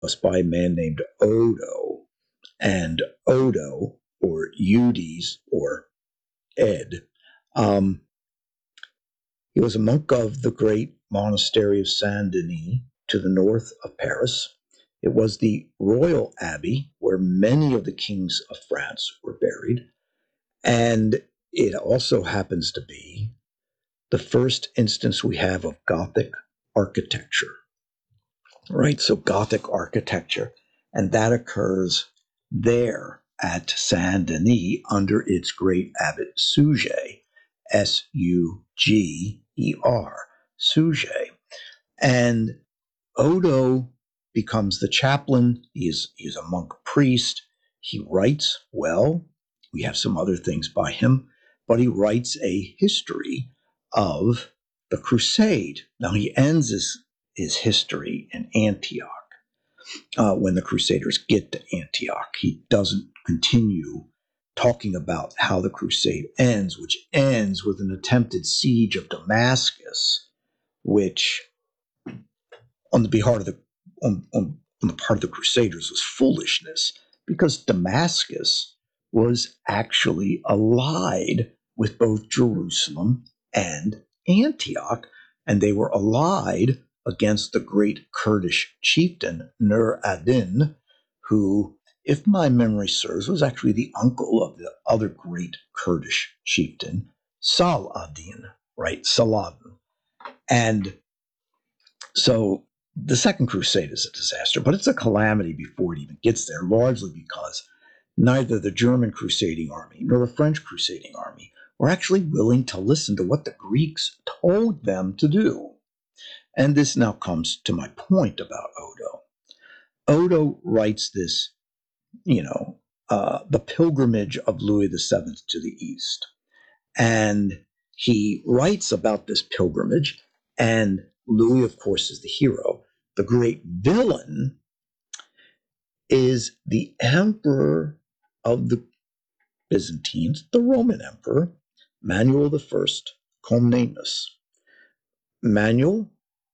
was by a man named Odo. And Odo, or Eudes, or Ed, um, he was a monk of the great monastery of Saint Denis to the north of Paris. It was the royal abbey where many of the kings of France were buried. And it also happens to be the first instance we have of Gothic architecture, right? So, Gothic architecture, and that occurs there at Saint Denis under its great abbot Suger, Suger, Suger. And Odo becomes the chaplain. He's a monk priest. He writes well. We have some other things by him, but he writes a history of the crusade. Now, he ends his history in Antioch. When the Crusaders get to Antioch, he doesn't continue talking about how the crusade ends, which ends with an attempted siege of Damascus, which on the part of the on the part of the Crusaders was foolishness, because Damascus was actually allied with both Jerusalem and Antioch, and they were allied against the great Kurdish chieftain Nur ad-Din, who, if my memory serves, was actually the uncle of the other great Kurdish chieftain, Saladin, right? Saladin. And so the Second Crusade is a disaster, but it's a calamity before it even gets there, largely because neither the German crusading army nor the French crusading army were actually willing to listen to what the Greeks told them to do. And this now comes to my point about Odo. Odo writes this, the pilgrimage of Louis VII to the East. And he writes about this pilgrimage, and Louis, of course, is the hero. The great villain is the emperor of the Byzantines, the Roman emperor, Manuel I Comnenus. Manuel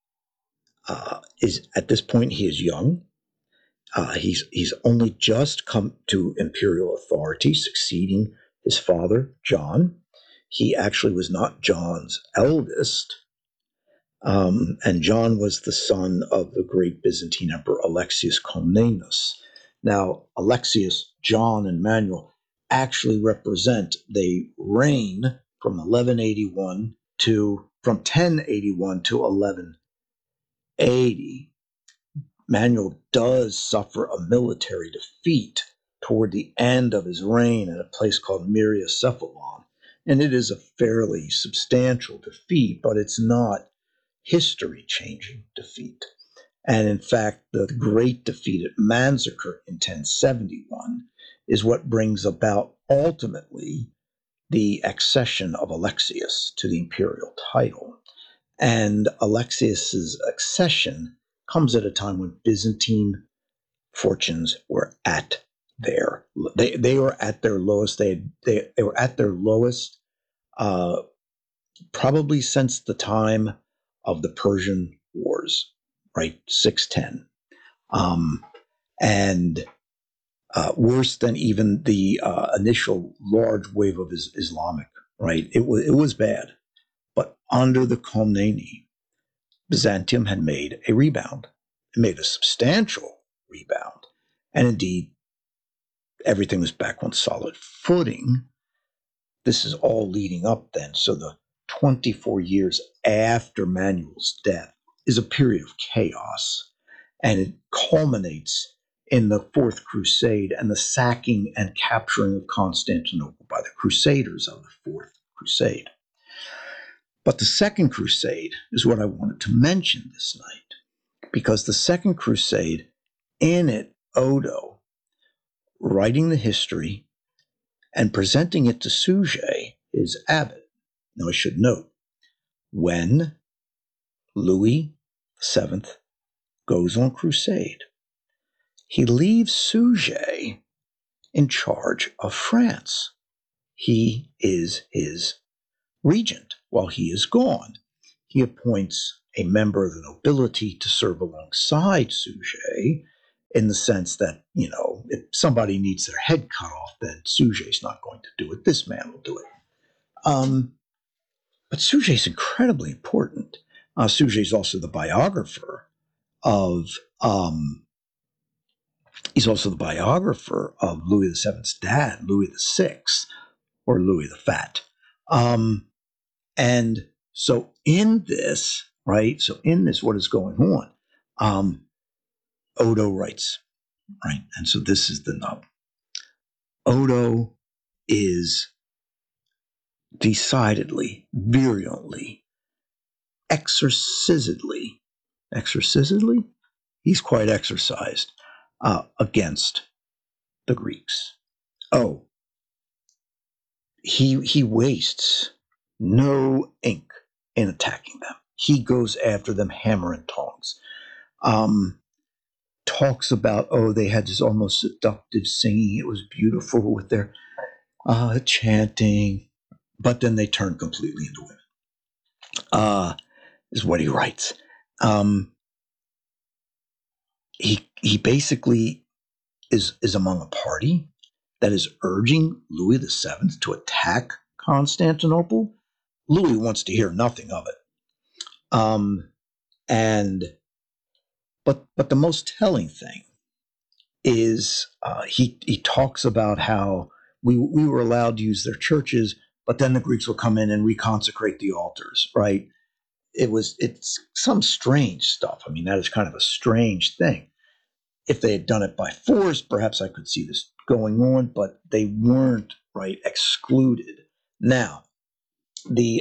is, at this point, he is young. He's only just come to imperial authority, succeeding his father, John. He actually was not John's eldest. And John was the son of the great Byzantine emperor Alexius Comnenus. Now, Alexius, John, and Manuel actually they reign from 1081 to 1180. Manuel does suffer a military defeat toward the end of his reign at a place called Myriacephalon. And it is a fairly substantial defeat, but it's not history-changing defeat. And in fact, the great defeat at Manzikert in 1071 is what brings about ultimately the accession of Alexius to the imperial title. And Alexius's accession comes at a time when Byzantine fortunes were at they were at their lowest. They were at their lowest probably since the time of the Persian Wars, right? 610. And worse than even the initial large wave of Islamic, right? It was bad. But under the Komneni, Byzantium had made a rebound. It made a substantial rebound. And indeed, everything was back on solid footing. This is all leading up then. So the 24 years after Manuel's death is a period of chaos. And it culminates in the Fourth Crusade and the sacking and capturing of Constantinople by the Crusaders of the Fourth Crusade. But the Second Crusade is what I wanted to mention this night, because the Second Crusade, in it, Odo, writing the history and presenting it to Suger, his abbot. Now, I should note, when Louis VII goes on crusade, he leaves Suger in charge of France. He is his regent while he is gone. He appoints a member of the nobility to serve alongside Suger, in the sense that, if somebody needs their head cut off, then Suger's not going to do it. This man will do it. But Suger's incredibly important. Suger's also the biographer of he's also the biographer of Louis VII's dad, Louis VI, or Louis the Fat. And so in this, right? So in this, what is going on? Odo writes, right? And so this is the nub. Odo is decidedly, virulently, exorcisedly, he's quite exercised against the Greeks. Oh, he wastes no ink in attacking them. He goes after them hammer and tongs. Talks about, they had this almost seductive singing. It was beautiful with their chanting, but then they turned completely into women. Is what he writes. He basically is among a party that is urging Louis VII to attack Constantinople. Louis wants to hear nothing of it. But the most telling thing is he talks about how we were allowed to use their churches, but then the Greeks will come in and reconsecrate the altars, right? It's some strange stuff. I mean, that is kind of a strange thing. If they had done it by force, perhaps I could see this going on, but they weren't, right, excluded. Now, the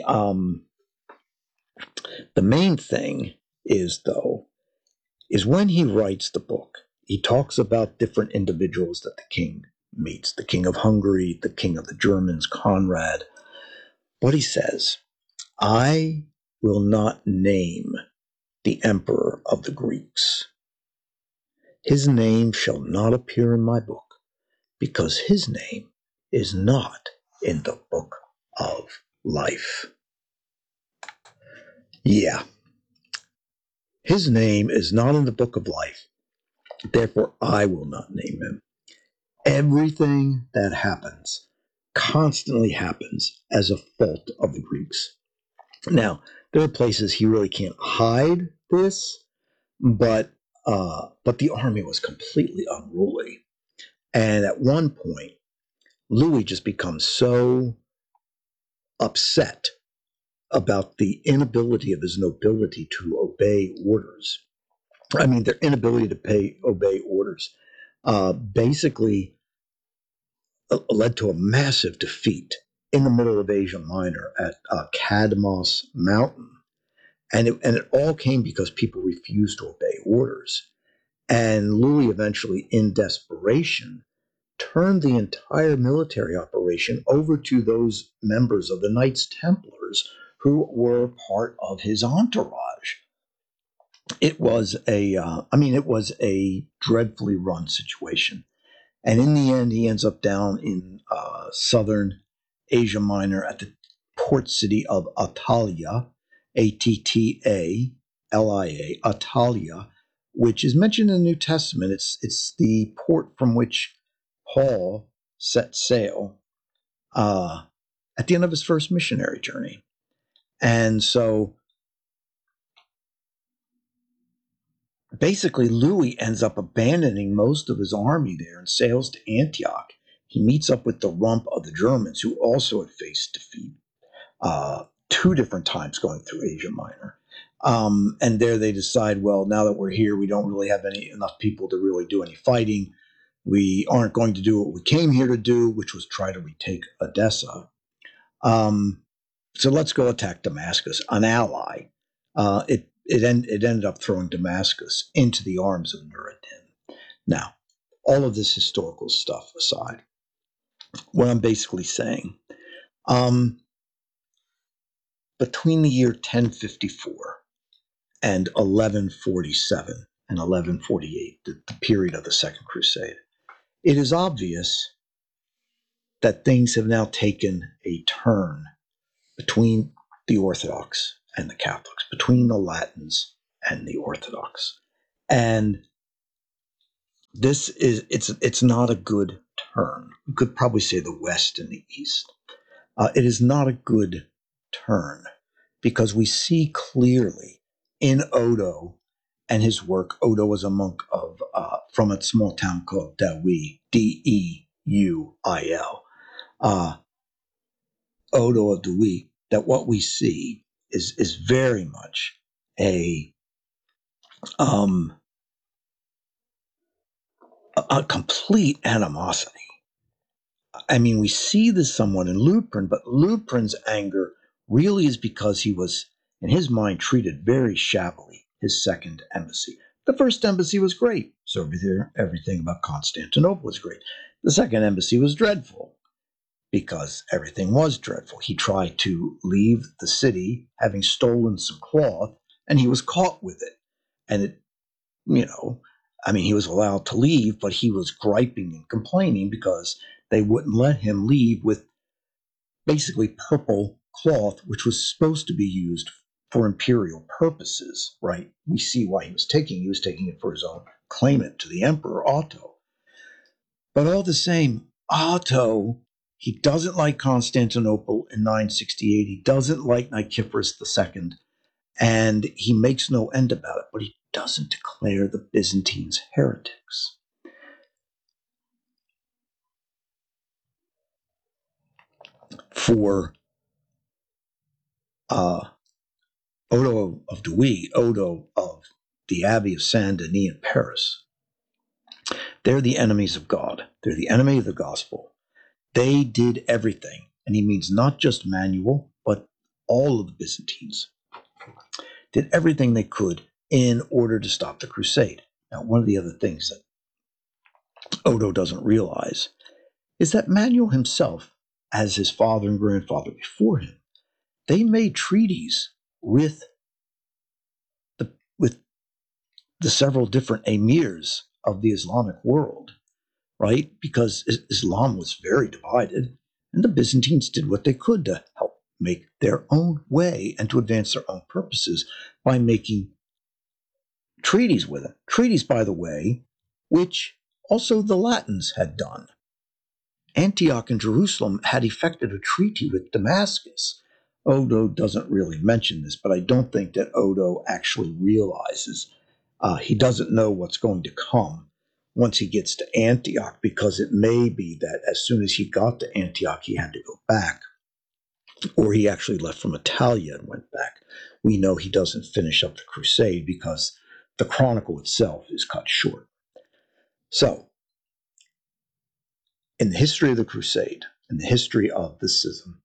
main thing is when he writes the book, he talks about different individuals that the king meets, the king of Hungary, the king of the Germans, Conrad. What he says, I will not name the emperor of the Greeks. His name shall not appear in my book, because his name is not in the book of life. Yeah. His name is not in the book of life. Therefore, I will not name him. Everything that happens constantly happens as a fault of the Greeks. Now, there are places he really can't hide this, but the army was completely unruly. And at one point, Louis just becomes so upset about the inability of his nobility to obey orders. I mean, their inability to obey orders basically led to a massive defeat in the middle of Asia Minor at Cadmos Mountain. And it all came because people refused to obey orders. And Louis eventually, in desperation, turned the entire military operation over to those members of the Knights Templars who were part of his entourage. It was it was a dreadfully run situation. And in the end, he ends up down in southern Asia Minor at the port city of Attalia, Attalia, Attalia, which is mentioned in the New Testament. It's the port from which Paul set sail at the end of his first missionary journey. And so basically, Louis ends up abandoning most of his army there and sails to Antioch. He meets up with the rump of the Germans, who also had faced defeat 2 different times going through Asia Minor. And there they decide, well, now that we're here, we don't really have enough people to really do any fighting. We aren't going to do what we came here to do, which was try to retake Edessa. So let's go attack Damascus, an ally. It ended up throwing Damascus into the arms of Nur ad-Din. Now, all of this historical stuff aside, what I'm basically saying, between the year 1054 and 1147 and 1148, the period of the Second Crusade, it is obvious that things have now taken a turn between the Orthodox and the Catholics, between the Latins and the Orthodox. And it's not a good turn. We could probably say the West and the East. It is not a good turn because we see clearly in Odo and his work. Odo was a monk of from a small town called Deuil, Deuil. Odo of Deuil. That what we see is very much a um, a complete animosity. I mean, we see this somewhat in Lupin, but Lupin's anger really is because he was, in his mind, treated very shabbily, his second embassy. The first embassy was great, so everything about Constantinople was great. The second embassy was dreadful, because everything was dreadful. He tried to leave the city, having stolen some cloth, and he was caught with it. And it, he was allowed to leave, but he was griping and complaining because they wouldn't let him leave with basically purple cloth, which was supposed to be used for imperial purposes, right? We see why he was taking it for his own claimant to the emperor, Otto. But all the same, Otto, he doesn't like Constantinople in 968. He doesn't like Nicephorus II, and he makes no end about it, but he doesn't declare the Byzantines heretics. For Odo of Deuil, Odo of the Abbey of Saint Denis in Paris, they're the enemies of God. They're the enemy of the gospel. They did everything, and he means not just Manuel, but all of the Byzantines did everything they could in order to stop the crusade. Now, one of the other things that Odo doesn't realize is that Manuel himself, as his father and grandfather before him, they made treaties with the several different emirs of the Islamic world, right? Because Islam was very divided, and the Byzantines did what they could to help make their own way and to advance their own purposes by making treaties with them. Treaties, by the way, which also the Latins had done. Antioch and Jerusalem had effected a treaty with Damascus. Odo doesn't really mention this, but I don't think that Odo actually realizes. He doesn't know what's going to come once he gets to Antioch, because it may be that as soon as he got to Antioch, he had to go back, or he actually left from Italia and went back. We know he doesn't finish up the crusade because the chronicle itself is cut short. So, in the history of the crusade, in the history of the schism,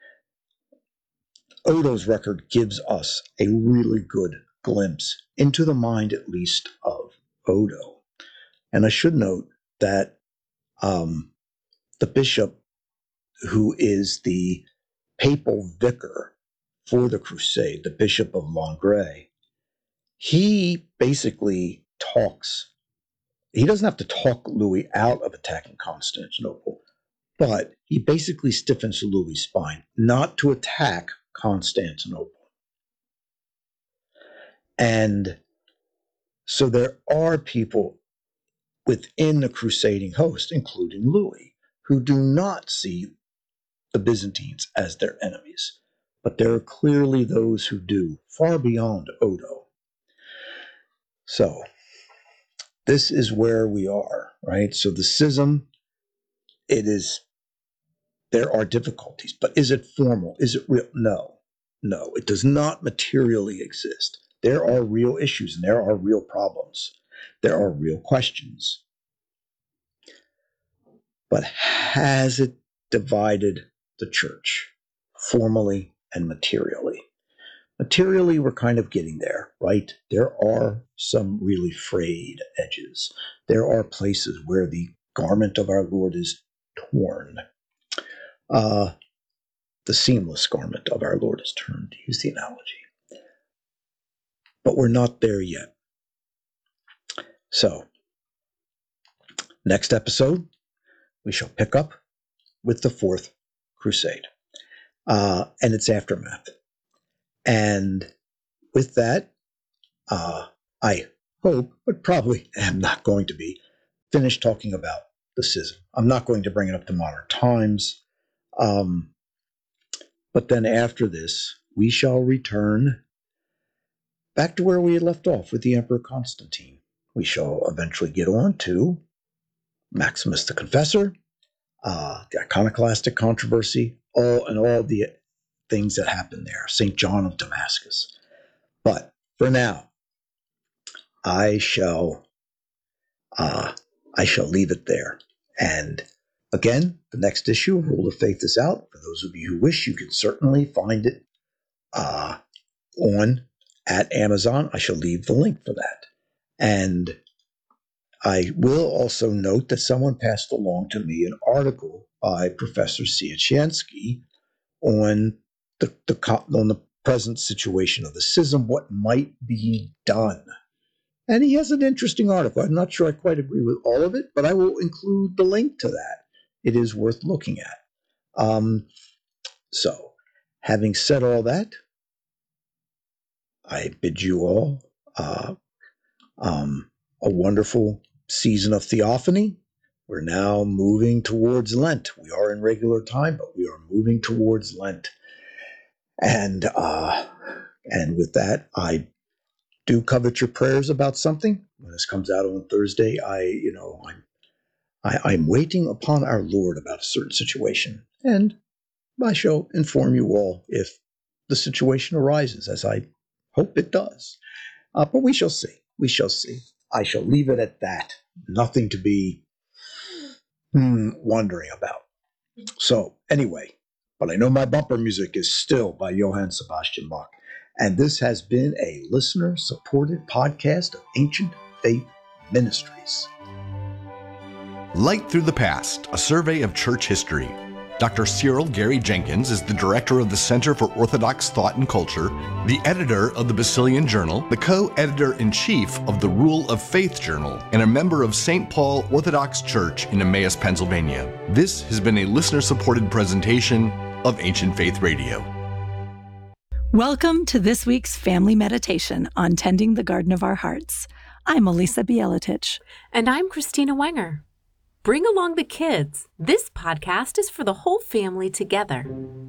Odo's record gives us a really good glimpse into the mind, at least, of Odo. And I should note that the bishop, who is the papal vicar for the crusade, the Bishop of Langres, he basically he doesn't have to talk Louis out of attacking Constantinople, but he basically stiffens Louis' spine not to attack Constantinople. And so there are people within the crusading host, including Louis, who do not see the Byzantines as their enemies. But there are clearly those who do, far beyond Odo. So this is where we are, right? So the schism, there are difficulties, but is it formal? Is it real? No, it does not materially exist. There are real issues and there are real problems. There are real questions. But has it divided the church formally and materially? Materially, we're kind of getting there, right? There are some really frayed edges. There are places where the garment of our Lord is torn. The seamless garment of our Lord is torn, to use the analogy. But we're not there yet. So, next episode, we shall pick up with the Fourth Crusade and its aftermath. And with that, I hope, but probably am not going to be, finish talking about the schism. I'm not going to bring it up to modern times. But then after this, we shall return back to where we had left off with the Emperor Constantine. We shall eventually get on to Maximus the Confessor, the iconoclastic controversy, all the things that happened there, St. John of Damascus. But for now, I shall leave it there. And again, the next issue, Rule of Faith, is out. For those of you who wish, you can certainly find it at Amazon. I shall leave the link for that. And I will also note that someone passed along to me an article by Professor Siecienski on the present situation of the schism, what might be done. And he has an interesting article. I'm not sure I quite agree with all of it, but I will include the link to that. It is worth looking at. So, having said all that, I bid you all a wonderful season of Theophany. We're now moving towards Lent. We are in regular time, but we are moving towards Lent. And with that, I do covet your prayers about something. When this comes out on Thursday, I'm waiting upon our Lord about a certain situation, and I shall inform you all if the situation arises, as I hope it does. But we shall see. We shall see. I shall leave it at that. Nothing to be wondering about. So, anyway, but I know my bumper music is still by Johann Sebastian Bach. And this has been a listener-supported podcast of Ancient Faith Ministries. Light Through the Past, a survey of church history. Dr. Cyril Gary Jenkins is the director of the Center for Orthodox Thought and Culture, the editor of the Basilian Journal, the co-editor-in-chief of the Rule of Faith Journal, and a member of St. Paul Orthodox Church in Emmaus, Pennsylvania. This has been a listener-supported presentation of Ancient Faith Radio. Welcome to this week's Family Meditation on Tending the Garden of Our Hearts. I'm Elisa Bieletich. And I'm Christina Wenger. Bring along the kids. This podcast is for the whole family together.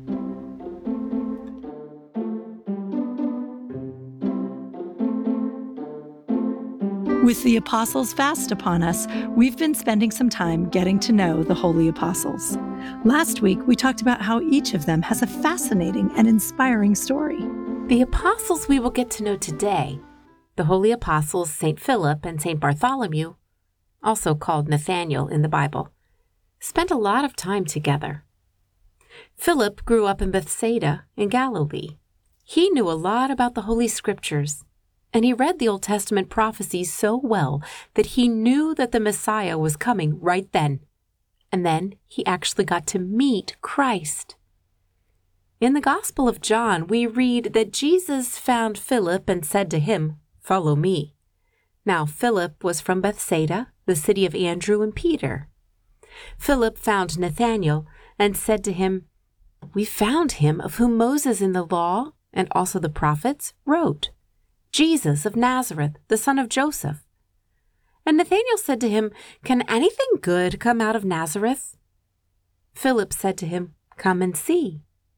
With the Apostles' Fast upon us, we've been spending some time getting to know the Holy Apostles. Last week, we talked about how each of them has a fascinating and inspiring story. The apostles we will get to know today, the Holy Apostles St. Philip and St. Bartholomew, also called Nathaniel in the Bible, spent a lot of time together. Philip grew up in Bethsaida in Galilee. He knew a lot about the Holy Scriptures, and he read the Old Testament prophecies so well that he knew that the Messiah was coming right then. And then he actually got to meet Christ. In the Gospel of John, we read that Jesus found Philip and said to him, "Follow me." Now, Philip was from Bethsaida, the city of Andrew and Peter. Philip found Nathanael and said to him, "We found him of whom Moses in the law and also the prophets wrote, Jesus of Nazareth, the son of Joseph." And Nathanael said to him, "Can anything good come out of Nazareth?" Philip said to him, "Come and see."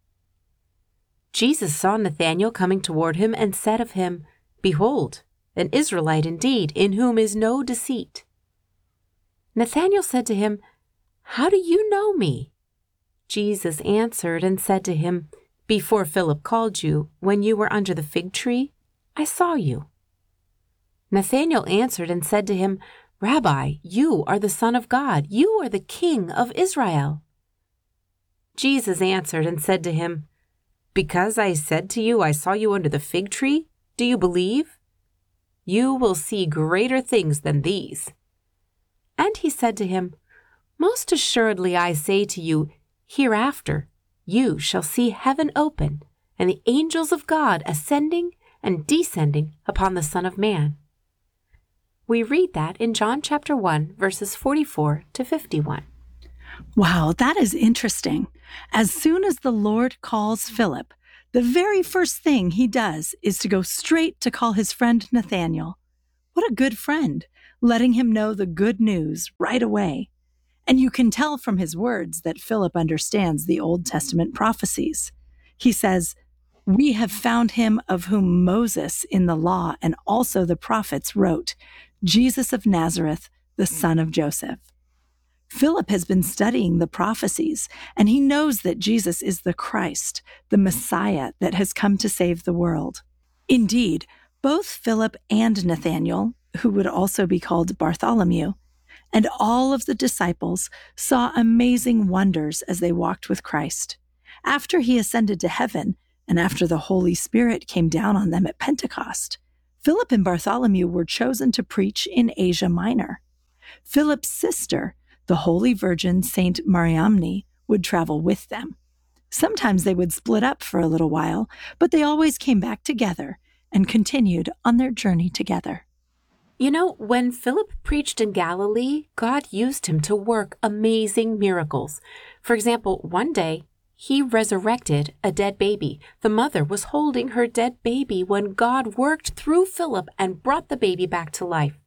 Jesus saw Nathanael coming toward him and said of him, "Behold, an Israelite indeed, in whom is no deceit." Nathanael said to him, "How do you know me?" Jesus answered and said to him, "Before Philip called you, when you were under the fig tree, I saw you." Nathanael answered and said to him, "Rabbi, you are the Son of God. You are the King of Israel." Jesus answered and said to him, "Because I said to you, I saw you under the fig tree, do you believe? You will see greater things than these." And he said to him, "Most assuredly I say to you, hereafter you shall see heaven open, and the angels of God ascending and descending upon the Son of Man." We read that in John chapter 1, verses 44 to 51. Wow, that is interesting. As soon as the Lord calls Philip, the very first thing he does is to go straight to call his friend Nathanael. What a good friend. letting him know the good news right away. And you can tell from his words that Philip understands the Old Testament prophecies. He says, "We have found him of whom Moses in the law and also the prophets wrote, Jesus of Nazareth, the son of Joseph." Philip has been studying the prophecies, and he knows that Jesus is the Christ, the Messiah that has come to save the world. Indeed, both Philip and Nathanael, who would also be called Bartholomew, and all of the disciples saw amazing wonders as they walked with Christ. After he ascended to heaven, and after the Holy Spirit came down on them at Pentecost, Philip and Bartholomew were chosen to preach in Asia Minor. Philip's sister, the Holy Virgin Saint Mariamne, would travel with them. Sometimes they would split up for a little while, but they always came back together and continued on their journey together. You know, when Philip preached in Galilee, God used him to work amazing miracles. For example, one day, he resurrected a dead baby. The mother was holding her dead baby when God worked through Philip and brought the baby back to life.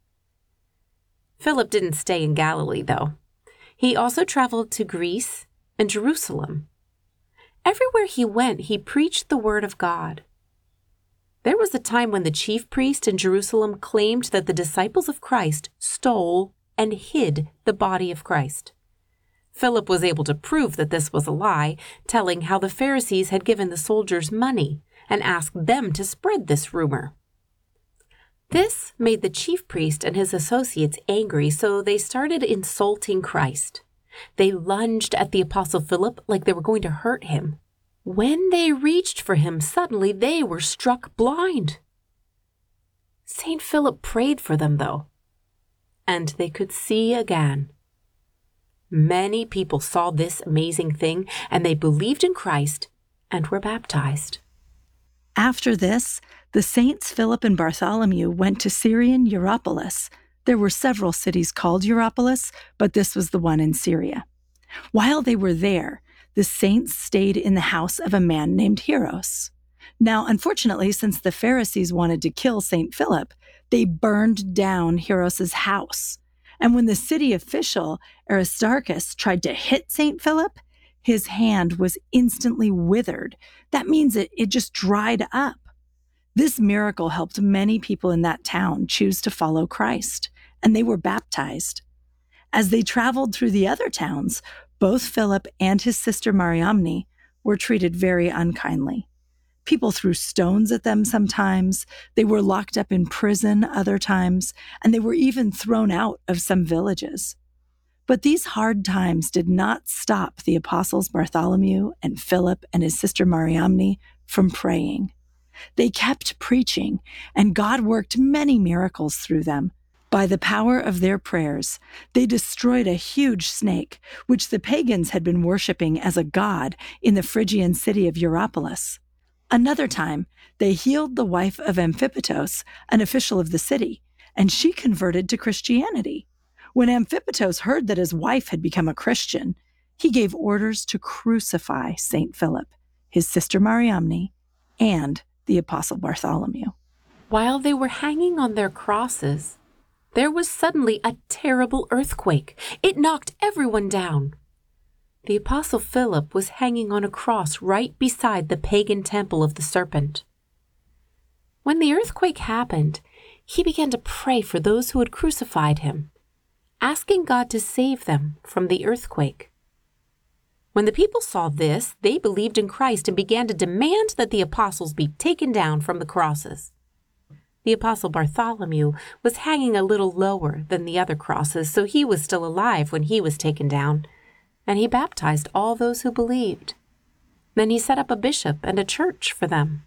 Philip didn't stay in Galilee, though. He also traveled to Greece and Jerusalem. Everywhere he went, he preached the word of God. There was a time when the chief priest in Jerusalem claimed that the disciples of Christ stole and hid the body of Christ. Philip was able to prove that this was a lie, telling how the Pharisees had given the soldiers money and asked them to spread this rumor. This made the chief priest and his associates angry, so they started insulting Christ. They lunged at the apostle Philip like they were going to hurt him. When they reached for him, suddenly they were struck blind. St. Philip prayed for them, though, and they could see again. Many people saw this amazing thing, and they believed in Christ and were baptized. After this, the saints Philip and Bartholomew went to Syrian Hierapolis. There were several cities called Hierapolis, but this was the one in Syria. While they were there, the saints stayed in the house of a man named Hieros. Now, unfortunately, since the Pharisees wanted to kill St. Philip, they burned down Hieros's house. And when the city official, Aristarchus, tried to hit St. Philip, his hand was instantly withered. That means it just dried up. This miracle helped many people in that town choose to follow Christ, and they were baptized. As they traveled through the other towns, both Philip and his sister Mariamne were treated very unkindly. People threw stones at them sometimes, they were locked up in prison other times, and they were even thrown out of some villages. But these hard times did not stop the apostles Bartholomew and Philip and his sister Mariamne from praying. They kept preaching, and God worked many miracles through them. By the power of their prayers, they destroyed a huge snake, which the pagans had been worshipping as a god in the Phrygian city of Hierapolis. Another time, they healed the wife of Amphipotos, an official of the city, and she converted to Christianity. When Amphipotos heard that his wife had become a Christian, he gave orders to crucify St. Philip, his sister Mariamne, and the apostle Bartholomew. While they were hanging on their crosses, there was suddenly a terrible earthquake. It knocked everyone down. The apostle Philip was hanging on a cross right beside the pagan temple of the serpent. When the earthquake happened, he began to pray for those who had crucified him, asking God to save them from the earthquake. When the people saw this, they believed in Christ and began to demand that the apostles be taken down from the crosses. The apostle Bartholomew was hanging a little lower than the other crosses, so he was still alive when he was taken down, and he baptized all those who believed. Then he set up a bishop and a church for them.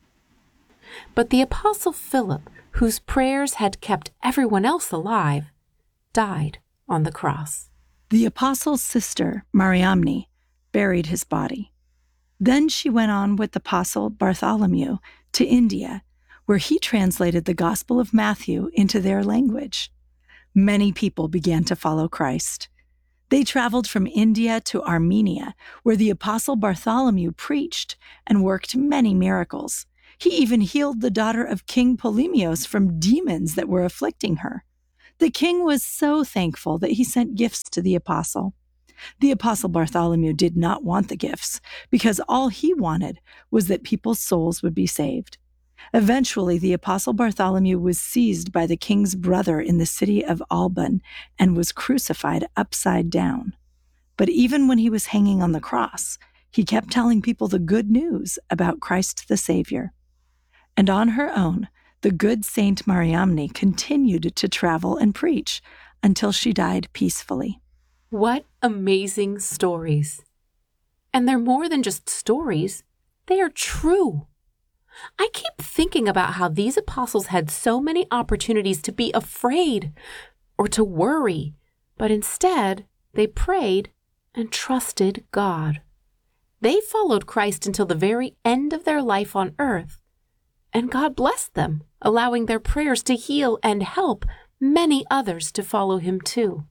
But the apostle Philip, whose prayers had kept everyone else alive, died on the cross. The apostle's sister, Mariamne, buried his body. Then she went on with the apostle Bartholomew to India, where he translated the Gospel of Matthew into their language. Many people began to follow Christ. They traveled from India to Armenia, where the apostle Bartholomew preached and worked many miracles. He even healed the daughter of King Polemios from demons that were afflicting her. The king was so thankful that he sent gifts to the apostle. The apostle Bartholomew did not want the gifts because all he wanted was that people's souls would be saved. Eventually, the apostle Bartholomew was seized by the king's brother in the city of Alban and was crucified upside down. But even when he was hanging on the cross, he kept telling people the good news about Christ the Savior. And on her own, the good Saint Mariamne continued to travel and preach until she died peacefully. What amazing stories. And they're more than just stories. They are true. I keep thinking about how these apostles had so many opportunities to be afraid or to worry, but instead they prayed and trusted God. They followed Christ until the very end of their life on earth, and God blessed them, allowing their prayers to heal and help many others to follow him too.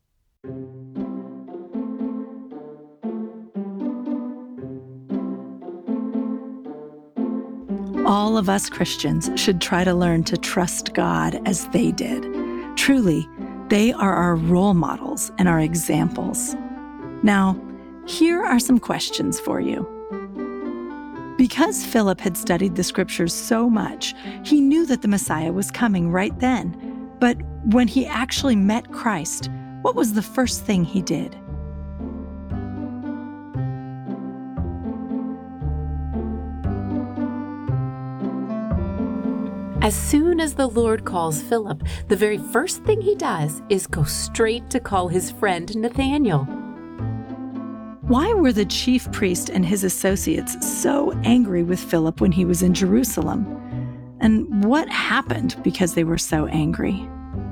All of us Christians should try to learn to trust God as they did. Truly, they are our role models and our examples. Now, here are some questions for you. Because Philip had studied the scriptures so much, he knew that the Messiah was coming right then. But when he actually met Christ, what was the first thing he did? As soon as the Lord calls Philip, the very first thing he does is go straight to call his friend Nathanael. Why were the chief priest and his associates so angry with Philip when he was in Jerusalem? And what happened because they were so angry?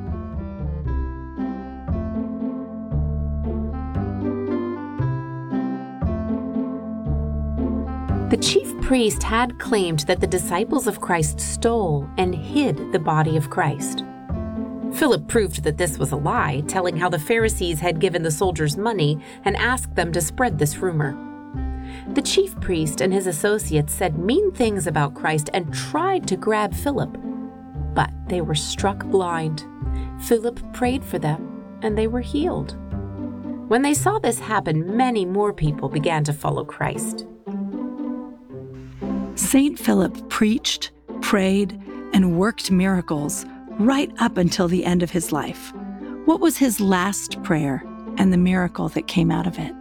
The chief priest had claimed that the disciples of Christ stole and hid the body of Christ. Philip proved that this was a lie, telling how the Pharisees had given the soldiers money and asked them to spread this rumor. The chief priest and his associates said mean things about Christ and tried to grab Philip, but they were struck blind. Philip prayed for them, and they were healed. When they saw this happen, many more people began to follow Christ. Saint Philip preached, prayed, and worked miracles right up until the end of his life. What was his last prayer and the miracle that came out of it?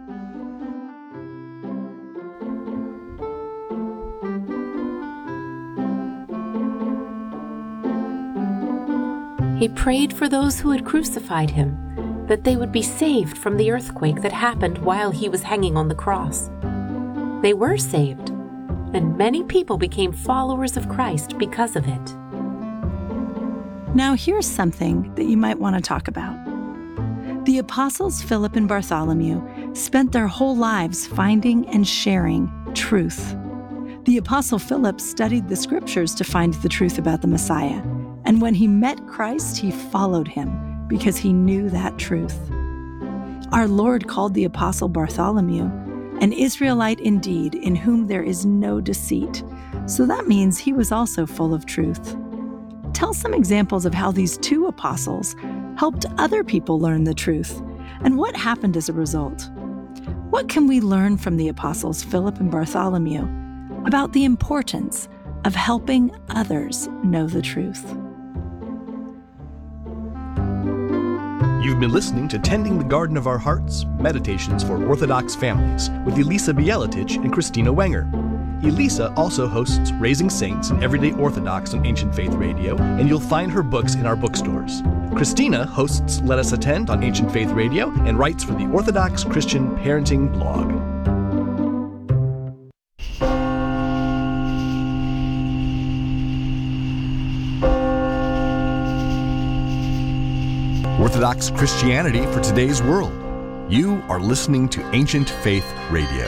He prayed for those who had crucified him, that they would be saved from the earthquake that happened while he was hanging on the cross. They were saved, and many people became followers of Christ because of it. Now here's something that you might want to talk about. The apostles Philip and Bartholomew spent their whole lives finding and sharing truth. The apostle Philip studied the scriptures to find the truth about the Messiah, and when he met Christ, he followed him because he knew that truth. Our Lord called the apostle Bartholomew an Israelite indeed, in whom there is no deceit. So that means he was also full of truth. Tell some examples of how these two apostles helped other people learn the truth, and what happened as a result. What can we learn from the apostles Philip and Bartholomew about the importance of helping others know the truth? You've been listening to Tending the Garden of Our Hearts, Meditations for Orthodox Families with Elisa Bielatich and Christina Wenger. Elisa also hosts Raising Saints and Everyday Orthodox on Ancient Faith Radio, and you'll find her books in our bookstores. Christina hosts Let Us Attend on Ancient Faith Radio and writes for the Orthodox Christian Parenting blog. Orthodox Christianity for today's world. You are listening to Ancient Faith Radio.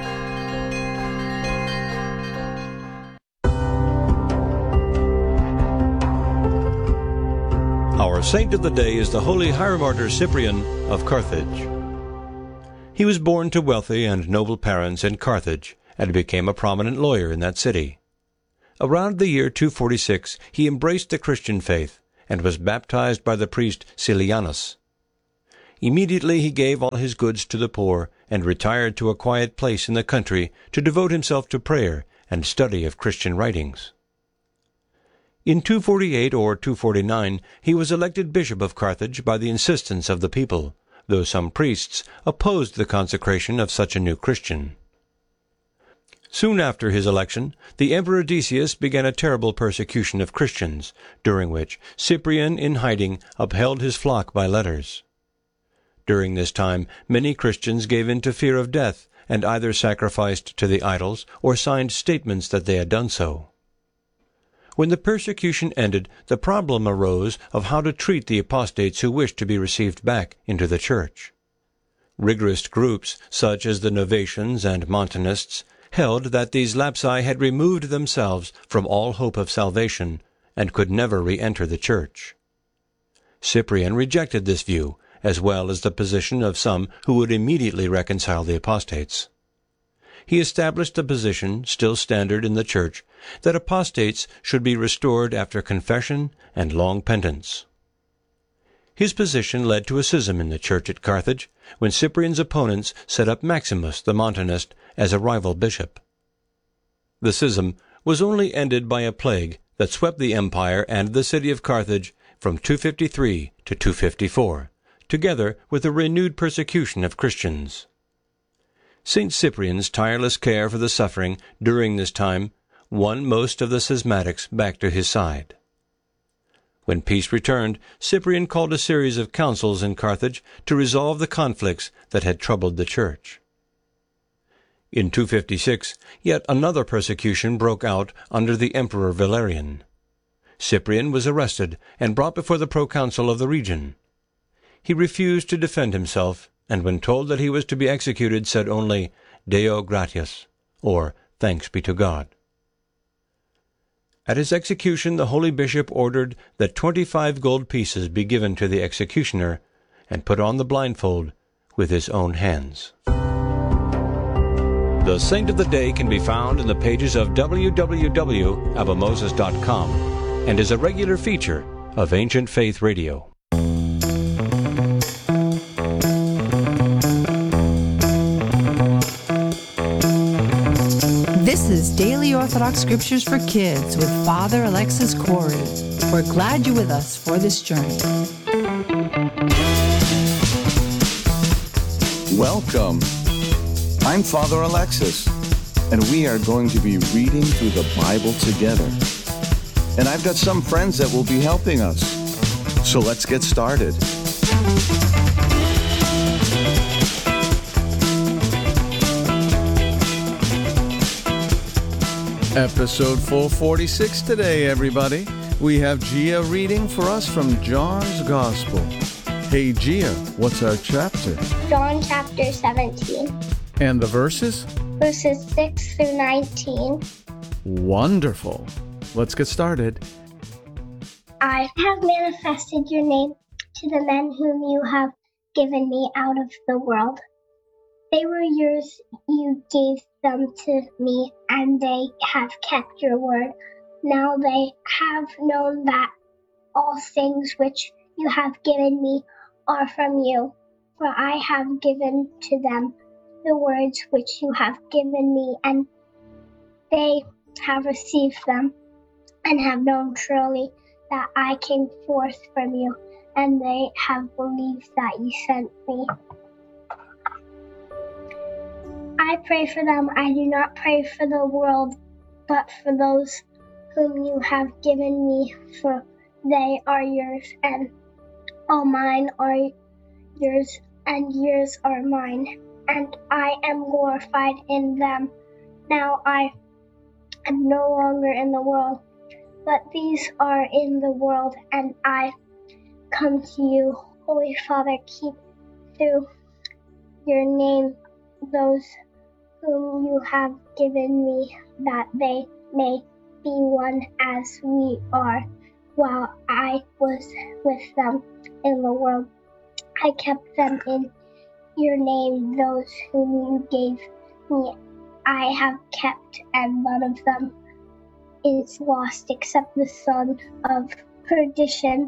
Our saint of the day is the holy hieromartyr Cyprian of Carthage. He was born to wealthy and noble parents in Carthage and became a prominent lawyer in that city. Around the year 246, he embraced the Christian faith and was baptized by the priest Silianus. Immediately he gave all his goods to the poor, and retired to a quiet place in the country to devote himself to prayer and study of Christian writings. In 248 or 249 he was elected bishop of Carthage by the insistence of the people, though some priests opposed the consecration of such a new Christian. Soon after his election, the Emperor Decius began a terrible persecution of Christians, during which Cyprian, in hiding, upheld his flock by letters. During this time, many Christians gave in to fear of death, and either sacrificed to the idols or signed statements that they had done so. When the persecution ended, the problem arose of how to treat the apostates who wished to be received back into the Church. Rigorous groups, such as the Novatians and Montanists, held that these lapsi had removed themselves from all hope of salvation and could never re-enter the Church. Cyprian rejected this view, as well as the position of some who would immediately reconcile the apostates. He established the position, still standard in the Church, that apostates should be restored after confession and long penance. His position led to a schism in the Church at Carthage, when Cyprian's opponents set up Maximus the Montanist as a rival bishop. The schism was only ended by a plague that swept the empire and the city of Carthage from 253 to 254, together with a renewed persecution of Christians. St. Cyprian's tireless care for the suffering during this time won most of the schismatics back to his side. When peace returned, Cyprian called a series of councils in Carthage to resolve the conflicts that had troubled the Church. In 256, yet another persecution broke out under the Emperor Valerian. Cyprian was arrested and brought before the proconsul of the region. He refused to defend himself, and when told that he was to be executed, said only, Deo gratias, or Thanks be to God. At his execution, the holy bishop ordered that 25 gold pieces be given to the executioner, and put on the blindfold with his own hands. The Saint of the Day can be found in the pages of www.abamoses.com and is a regular feature of Ancient Faith Radio. This is Daily Orthodox Scriptures for Kids with Father Alexis Corey. We're glad you're with us for this journey. Welcome. I'm Father Alexis, and we are going to be reading through the Bible together. And I've got some friends that will be helping us. So let's get started. Episode 446 today, everybody. We have Gia reading for us from John's Gospel. Hey, Gia, what's our chapter? John chapter 17. And the verses? Verses 6 through 19. Wonderful. Let's get started. I have manifested your name to the men whom you have given me out of the world. They were yours, you gave them to me, and they have kept your word. Now they have known that all things which you have given me are from you, for I have given to them the words which you have given me, and they have received them, and have known truly that I came forth from you, and they have believed that you sent me. I pray for them. I do not pray for the world, but for those whom you have given me, for they are yours, and all mine are yours, and yours are mine, and I am glorified in them. Now I am no longer in the world, but these are in the world, and I come to you. Holy Father, keep through your name those whom you have given me, that they may be one as we are. While I was with them in the world, I kept them in your name. Those whom you gave me, I have kept, and none of them is lost except the son of perdition,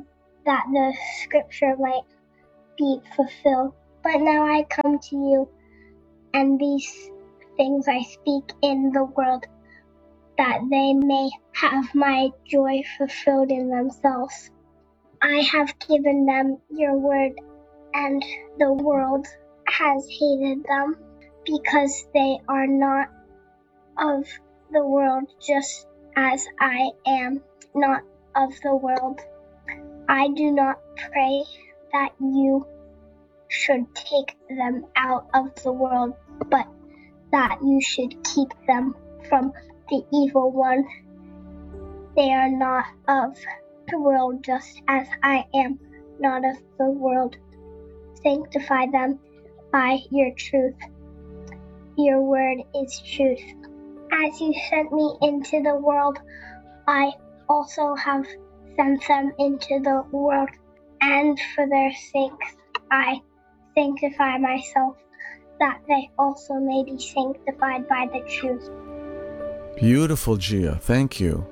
that the scripture might be fulfilled. But now I come to you, and these things I speak in the world, that they may have my joy fulfilled in themselves. I have given them your word, and the world has hated them, because they are not of the world, just as I am not of the world. I do not pray that you should take them out of the world, but that you should keep them from the evil one. They are not of the world, just as I am not of the world. Sanctify them by your truth. Your word is truth. As you sent me into the world, I also have sent them into the world, and for their sakes I sanctify myself, that they also may be sanctified by the truth. Beautiful, Gia. Thank you.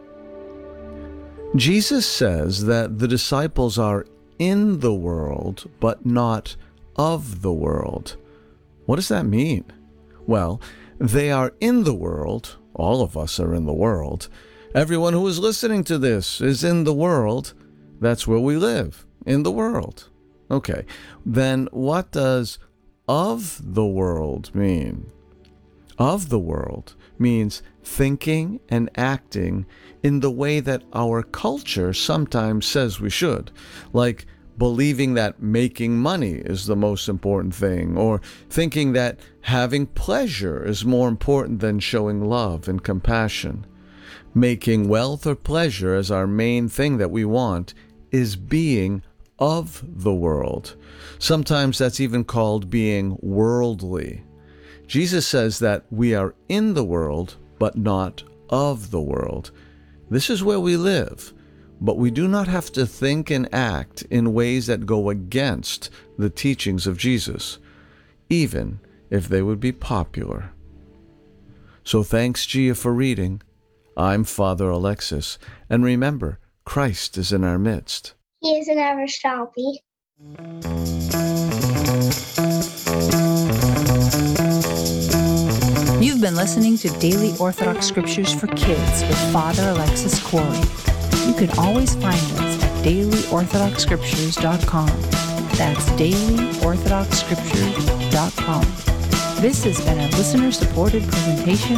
Jesus says that the disciples are in the world, but not of the world. What does that mean? Well, they are in the world. All of us are in the world. Everyone who is listening to this is in the world. That's where we live, in the world. Okay, then what does of the world mean? Of the world means thinking and acting in the way that our culture sometimes says we should, like believing that making money is the most important thing, or thinking that having pleasure is more important than showing love and compassion. Making wealth or pleasure as our main thing that we want is being of the world. Sometimes that's even called being worldly. Jesus says that we are in the world, but not of the world. This is where we live, but we do not have to think and act in ways that go against the teachings of Jesus, even if they would be popular. So thanks, Gia, for reading. I'm Father Alexis, and remember, Christ is in our midst. He is and ever shall be. You've been listening to Daily Orthodox Scriptures for Kids with Father Alexis Corey. You can always find us at dailyorthodoxscriptures.com. That's dailyorthodoxscriptures.com. This has been a listener-supported presentation